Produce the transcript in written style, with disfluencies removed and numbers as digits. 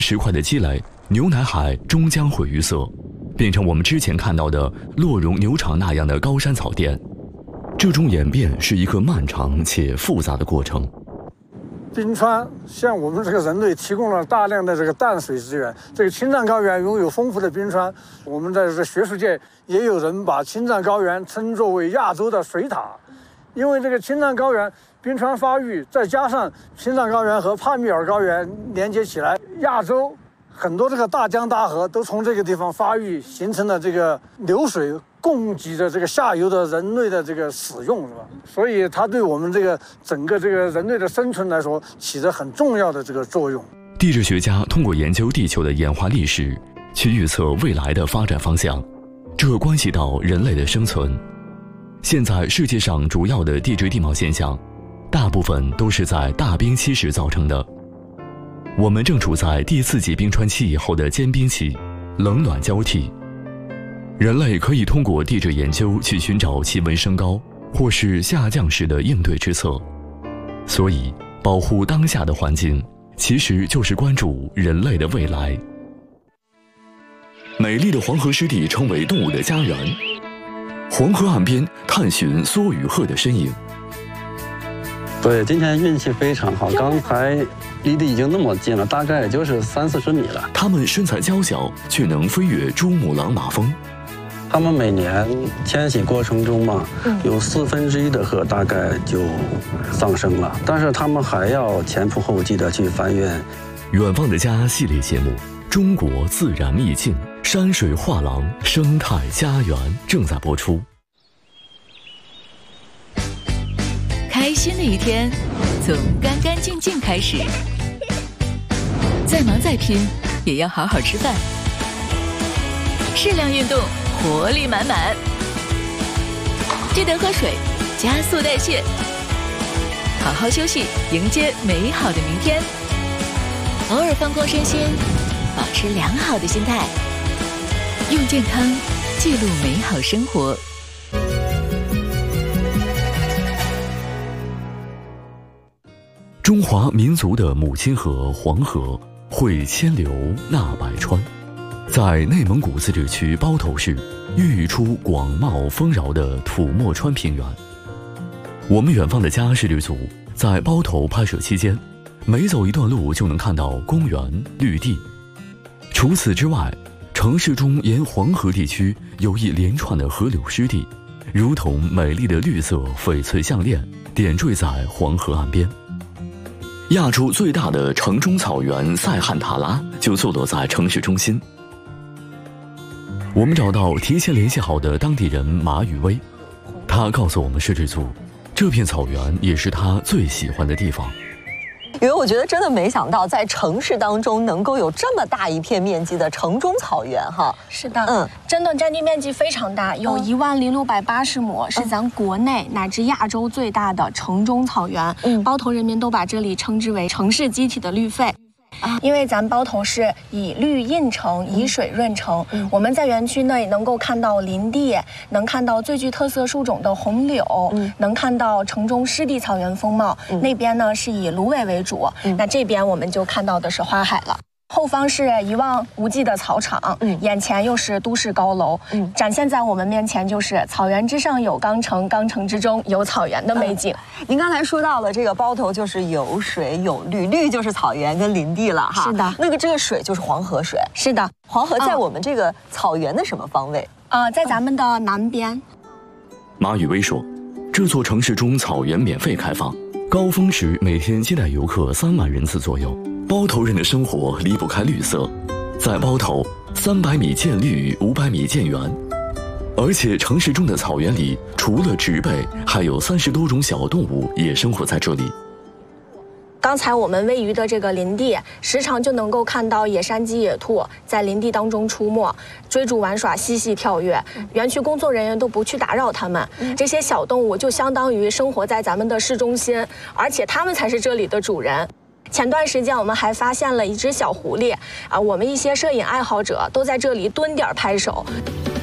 石块的积累，牛奶海终将会淤塞，变成我们之前看到的洛绒牛场那样的高山草甸。这种演变是一个漫长且复杂的过程。 冰川向我们这个人类提供了大量的这个淡水资源。这个青藏高原拥有丰富的冰川，我们在这个学术界也有人把青藏高原称作为亚洲的水塔，因为这个青藏高原冰川发育，再加上青藏高原和帕米尔高原连接起来，亚洲很多这个大江大河都从这个地方发育，形成了这个流水供给的这个下游的人类的这个使用，是吧？所以它对我们这个整个这个人类的生存来说，起着很重要的这个作用。 地质学家通过研究地球的演化历史，去预测未来的发展方向，这关系到人类的生存。现在世界上主要的地质地貌现象，大部分都是在大冰期时造成的。我们正处在第4纪冰川期以后的间冰期，冷暖交替。人类可以通过地质研究去寻找气温升高或是下降时的应对之策。所以，保护当下的环境，其实就是关注人类的未来。美丽的黄河湿地成为动物的家园，黄河岸边探寻梭与鹤的身影。 对，今天运气非常好，刚才离得已经那么近了，大概也就是30-40米了。 它们身材娇小，却能飞越珠穆朗玛峰。 它们每年迁徙过程中嘛，有1/4的鹤大概就丧生了，但是它们还要前仆后继的去繁衍。 远方的家系列节目，中国自然秘境，山水画廊，生态家园正在播出。 开心的一天，从干干净净开始。再忙再拼，也要好好吃饭。适量运动，活力满满。记得喝水，加速代谢。好好休息，迎接美好的明天。偶尔放空身心，保持良好的心态。用健康记录美好生活。 中华民族的母亲河黄河汇千流纳百川，在内蒙古自治区包头市孕育出广袤丰饶的土默川平原。我们远方的家视剧组在包头拍摄期间，每走一段路就能看到公园绿地。除此之外，城市中沿黄河地区有一连串的河流湿地，如同美丽的绿色翡翠项链点缀在黄河岸边。亚洲最大的城中草原塞罕塔拉就坐落在城市中心。我们找到提前联系好的当地人马宇威，他告诉我们摄制组，这片草原也是他最喜欢的地方。 因为我觉得真的没想到，在城市当中能够有这么大一片面积的城中草原哈。 是的，真的占地面积非常大，有10680亩，是咱国内乃至亚洲最大的城中草原。包头人民都把这里称之为城市机体的绿肺。因为咱包头是以绿印城，以水润城。我们在园区内能够看到林地，能看到最具特色树种的红柳，能看到城中湿地草原风貌。那边呢是以芦苇为主，那这边我们就看到的是花海了。后方是一望无际的草场，眼前又是都市高楼，展现在我们面前就是草原之上有钢城，钢城之中有草原的美景。 您刚才说到了这个包头就是有水有绿，绿就是草原跟林地了哈。 是的， 那个这个水就是黄河水。 是的， 黄河在我们这个草原的什么方位？ 在咱们的南边。 马宇威说，这座城市中草原免费开放，高峰时每天接待游客3万人次左右。包头人的生活离不开绿色，在包头300米见绿，500米见园。而且城市中的草原里，除了植被，还有30多种小动物也生活在这里。 刚才我们位于的这个林地，时常就能够看到野山鸡、野兔在林地当中出没，追逐玩耍，嬉戏跳跃。园区工作人员都不去打扰它们。这些小动物就相当于生活在咱们的市中心，而且它们才是这里的主人。前段时间我们还发现了一只小狐狸，我们一些摄影爱好者都在这里蹲点拍手。